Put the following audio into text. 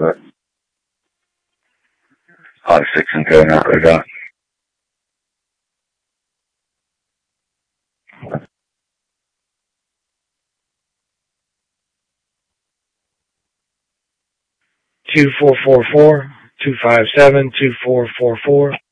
but I'll fix and go now, go. 2444-257-2444.